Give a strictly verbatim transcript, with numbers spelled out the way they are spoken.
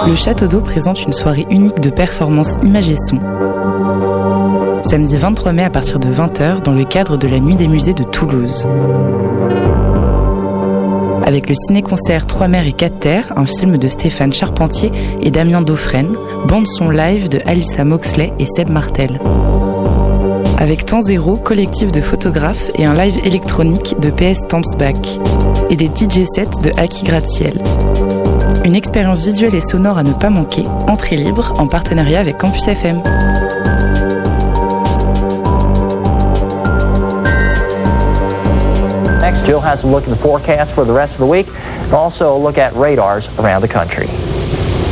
le Château d'Eau présente une soirée unique de performances images et son. Samedi vingt-trois mai à partir de vingt heures dans le cadre de la Nuit des musées de Toulouse. Avec le ciné-concert Trois mers et quatre terres, un film de Stéphane Charpentier et Damien Dauphren, bande-son live de Alyssa Moxley et Seb Martel. Avec Temps Zéro, collectif de photographes et un live électronique de P S Tampsback. Et des D J sets de Aki Gratte-Ciel. Une expérience visuelle et sonore à ne pas manquer, entrée libre en partenariat avec Campus F M. Next, Jill has a look at the forecast for the rest of the week and also a look at radars around the country.